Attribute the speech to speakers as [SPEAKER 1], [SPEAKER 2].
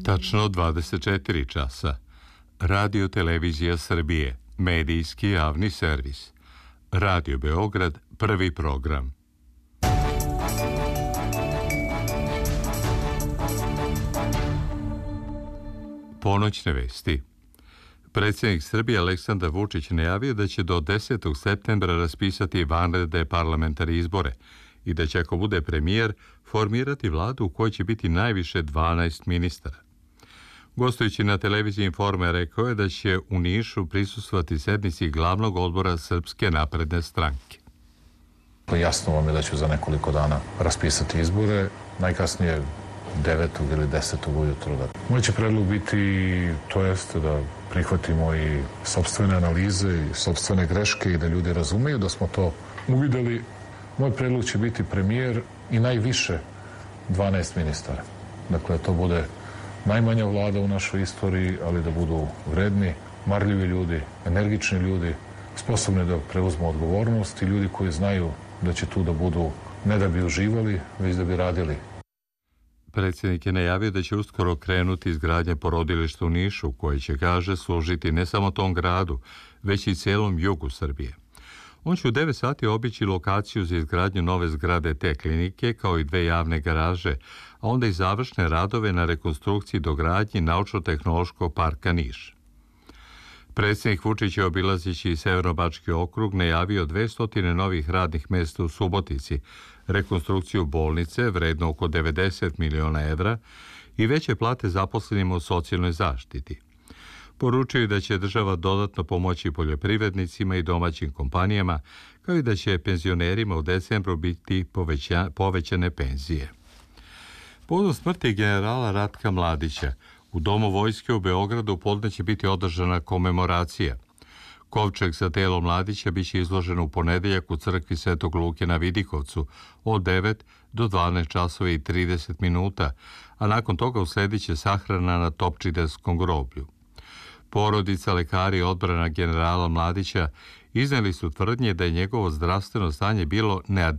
[SPEAKER 1] Tačno 24 časa. Radio Televizija Srbije, medijski javni servis. Radio Beograd, prvi program. Ponoćne vesti. Predsjednik Srbije Aleksandar Vučić najavio da će do 10. septembra raspisati vanredne parlamentarne izbore i da će, ako bude premijer, formirati vladu u kojoj će biti najviše 12 ministara. Gostujući na televiziji Informe, rekao je da će u Nišu prisustvovati sednici glavnog odbora Srpske napredne stranke.
[SPEAKER 2] Jasno vam je da ću za nekoliko dana raspisati izbore, najkasnije 9. ili 10. ujutro. Moj će predlog biti, to jeste da prihvatimo i sopstvene analize i sopstvene greške i da ljudi razumeju da smo to uvideli. Moj predlog će biti premijer i najviše 12 ministara. Dakle, to bude najmanja vlada u našoj istoriji, ali da budu vredni, marljivi ljudi, energični ljudi, sposobni da preuzmu odgovornost i ljudi koji znaju da će tu da budu ne da bi uživali, već da bi radili.
[SPEAKER 1] Predsjednik je najavio da će uskoro krenuti izgradnja porodilišta u Nišu, koje će, kaže, služiti ne samo tom gradu, već i celom jugu Srbije. On će u 9 sati obići lokaciju za izgradnju nove zgrade te klinike, kao i 2 javne garaže, a onda i završne radove na rekonstrukciji i dogradnji Naučno-tehnološkog parka Niš. Predsjednik Vučić je, obilazeći Severno-bački okrug, najavio 200 novih radnih mesta u Subotici, rekonstrukciju bolnice vredno oko 90 miliona evra i veće plate zaposlenima u socijalnoj zaštiti. Poručio je da će država dodatno pomoći poljoprivrednicima i domaćim kompanijama, kao i da će penzionerima u decembru biti povećane penzije. Povodom smrti generala Ratka Mladića, u Domu vojske u Beogradu podne će biti održana komemoracija. Kovčeg sa telom Mladića biće izložen u ponedeljak u crkvi Svetog Luke na Vidikovcu od 9 do 12 časova i 30 minuta, a nakon toga usledit će sahrana na Topčiderskom groblju. Porodica, lekari i odbrana generala Mladića izneli su tvrdnje da je njegovo zdravstveno stanje bilo